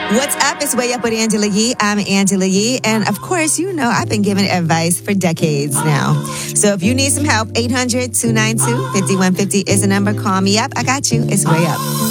What's up? It's Way Up with Angela Yee. I'm Angela Yee. And of course, you know, I've been giving advice for decades now. So if you need some help, 800-292-5150 is the number. Call me up. I got you. It's Way Up.